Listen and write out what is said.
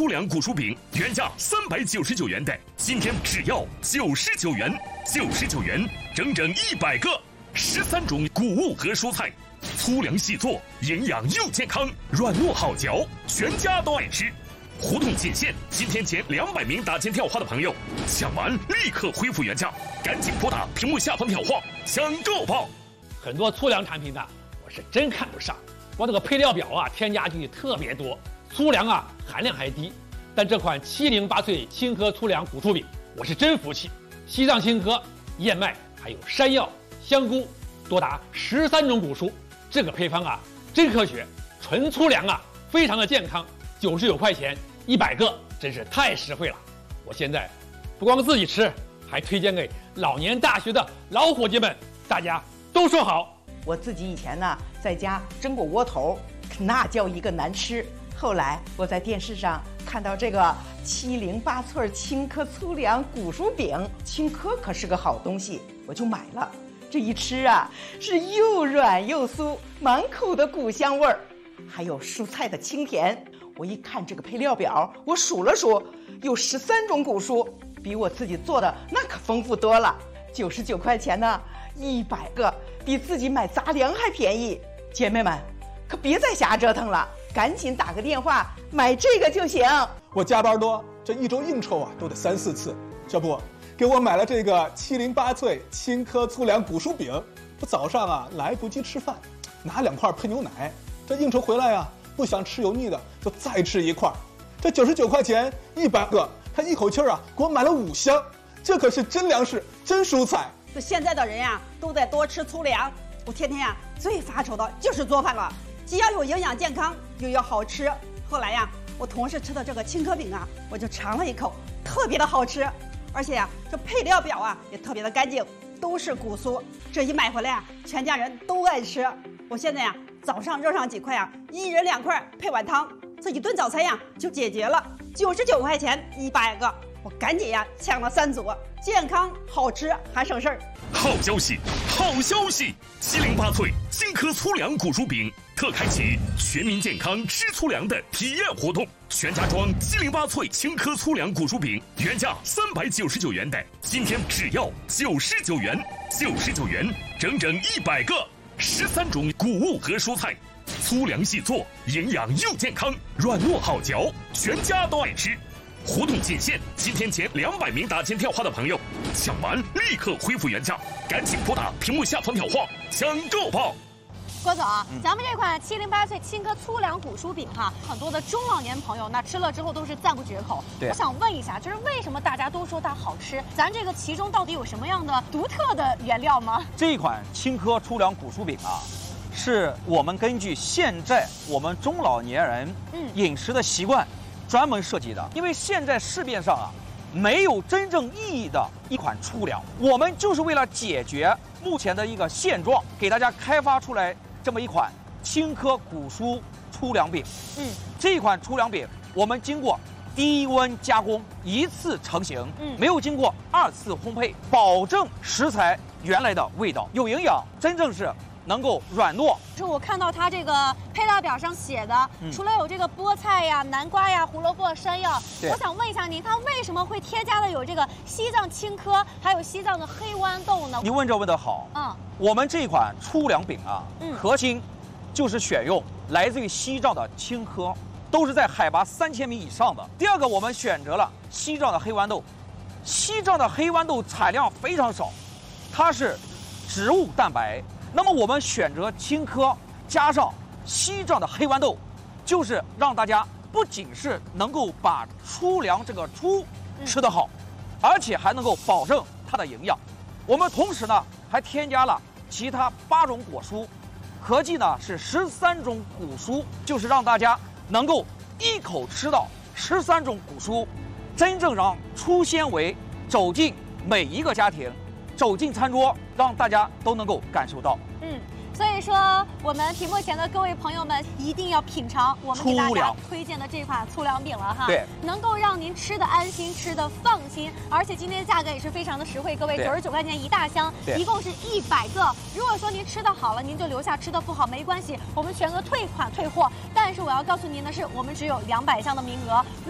粗粮古薯饼，原价399元的，今天只要99元，99元，整整100个，13种谷物和蔬菜，粗粮细做，营养又健康，软糯好嚼，全家都爱吃。活动仅限今天前200名打进电话的朋友，抢完立刻恢复原价，赶紧拨打屏幕下方电话抢购吧！ 很多粗粮产品呢，我是真看不上，光这个配料表啊，添加剂特别多，粗粮啊含量还低。但这款708脆青稞粗粮古薯饼，我是真服气，西藏青稞、燕麦还有山药、香菇，多达13种古蔬，这个配方啊真科学，纯粗粮啊，非常的健康，99块钱100个，真是太实惠了。我现在不光自己吃，还推荐给老年大学的老伙计们，大家都说好。 我自己以前呢在家蒸过窝头，那叫一个难吃。后来我在电视上看到这个708脆青稞粗粮古薯饼，青稞可是个好东西，我就买了。这一吃啊，是又软又酥，满口的谷香味儿，还有蔬菜的清甜。我一看这个配料表，我数了数，有13种谷蔬，比我自己做的那可丰富多了。99块钱呢，100个，比自己买杂粮还便宜。姐妹们，可别再瞎折腾了，赶紧打个电话买这个就行。 我加班多，这一周应酬啊都得3、4次，这不给我买了这个708脆青稞粗粮古薯饼。我早上啊来不及吃饭，拿2块配牛奶，这应酬回来啊不想吃油腻的，就再吃1块。这99块钱100个，他一口气啊给我买了5箱，这可是真粮食真蔬菜。 这现在的人呀都在多吃粗粮，我天天呀最发愁的就是做饭了，既要有营养健康又要好吃。后来呀我同事吃的这个青稞饼啊，我就尝了一口，特别的好吃，而且呀这配料表啊也特别的干净，都是谷蔬，这一买回来啊全家人都爱吃。我现在呀早上热上几块啊，1人2块配碗汤，这一顿早餐呀就解决了，99块钱100个，我赶紧呀抢了3组，健康好吃还省事儿。 好消息，好消息！708脆青稞粗粮古薯饼特开启全民健康吃粗粮的体验活动，全家装708脆青稞粗粮古薯饼，原价399元的，今天只要99元，99元，整整100个，13种谷物和蔬菜，粗粮细做，营养又健康，软糯好嚼，全家都爱吃。活动仅限今天前200名打进电话的朋友，抢完立刻恢复原价，赶紧拨打屏幕下方电话抢购吧！ 郭总，咱们这款708脆青稞粗粮古薯饼哈，很多的中老年朋友那吃了之后都是赞不绝口。我想问一下，就是为什么大家都说它好吃？咱这个其中到底有什么样的独特的原料吗？ 这款青稞粗粮古薯饼啊，是我们根据现在我们中老年人饮食的习惯专门设计的，因为现在市面上啊没有真正意义的一款粗粮，我们就是为了解决目前的一个现状，给大家开发出来这么一款青稞古蔬粗粮饼。这款粗粮饼我们经过低温加工，1次成型，没有经过2次烘焙，保证食材原来的味道，有营养，真正是能够软糯。 是我看到它这个配料表上写的，除了有这个菠菜呀、南瓜呀、胡萝卜、山药，我想问一下您，它为什么会添加的有这个西藏青稞，还有西藏的黑豌豆呢？ 你问这问得好。我们这款粗粮饼啊，核心就是选用来自于西藏的青稞，都是在海拔3000米以上的。第二个，我们选择了西藏的黑豌豆，西藏的黑豌豆产量非常少，它是植物蛋白。那么我们选择青稞加上西藏的黑豌豆，就是让大家不仅是能够把粗粮这个粗吃得好，而且还能够保证它的营养。我们同时呢还添加了其他8种果蔬，合计呢是13种谷蔬，就是让大家能够一口吃到13种谷蔬，真正让粗纤维走进每一个家庭，走进餐桌，让大家都能够感受到。 所以说，我们屏幕前的各位朋友们一定要品尝我们给大家推荐的这款粗粮饼了哈。 对， 能够让您吃的安心，吃的放心，而且今天价格也是非常的实惠，各位99块钱1大箱，一共是100个。如果说您吃的好了，您就留下；吃的不好没关系，我们全额退款退货。但是我要告诉您的是，我们只有200箱的名额。